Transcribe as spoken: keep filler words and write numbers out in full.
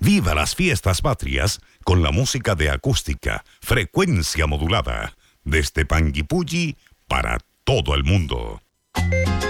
Viva las fiestas patrias con la música de acústica, frecuencia modulada, desde Panguipulli para todo el mundo.